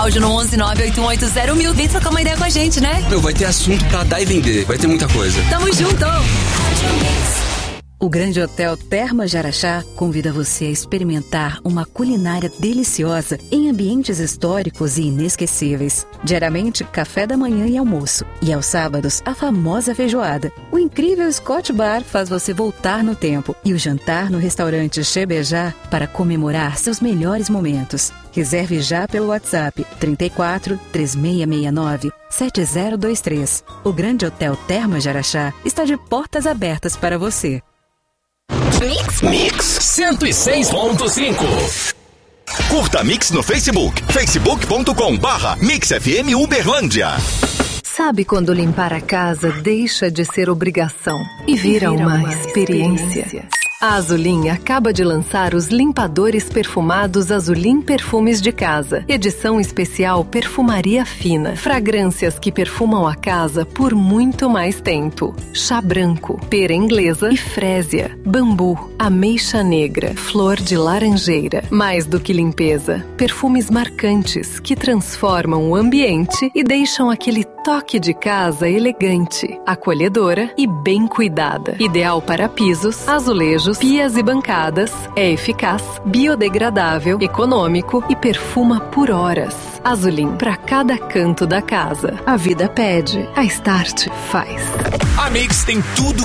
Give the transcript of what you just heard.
Áudio no 11981801000. Vem trocar uma ideia com a gente, né? Vai ter assunto pra dar e vender. Vai ter muita coisa. Tamo junto! O Grande Hotel Termas de Araxá convida você a experimentar uma culinária deliciosa em ambientes históricos e inesquecíveis. Diariamente, café da manhã e almoço. E aos sábados, a famosa feijoada. O incrível Scott Bar faz você voltar no tempo. E o jantar no restaurante Chebejá para comemorar seus melhores momentos. Reserve já pelo WhatsApp 34 3669 7023. O Grande Hotel Termas de Araxá está de portas abertas para você. Mix 106.5. Curta Mix no Facebook, facebook.com/MixFM Uberlândia. Sabe quando limpar a casa deixa de ser obrigação e vira uma experiência? A Azulin acaba de lançar os limpadores perfumados Azulin Perfumes de Casa. Edição especial Perfumaria Fina. Fragrâncias que perfumam a casa por muito mais tempo. Chá branco, pera inglesa e frésia. Bambu, ameixa negra, flor de laranjeira. Mais do que limpeza, perfumes marcantes que transformam o ambiente e deixam aquele toque de casa elegante, acolhedora e bem cuidada. Ideal para pisos, azulejos, pias e bancadas. É eficaz, biodegradável, econômico e perfuma por horas. Azulin, para cada canto da casa. A vida pede, a Start faz. A Mix tem tudo